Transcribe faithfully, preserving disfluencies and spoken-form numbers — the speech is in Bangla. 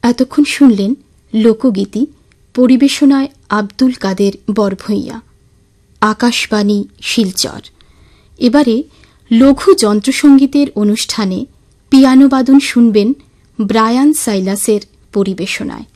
এতক্ষণ শুনলেন লোকগীতি, পরিবেশনায় আব্দুল কাদের বরভূঁইয়া। আকাশবাণী শিলচর। এবারে লঘু যন্ত্রসঙ্গীতের অনুষ্ঠানে পিয়ানোবাদন শুনবেন ব্রায়ান সাইলাসের পরিবেশনায়।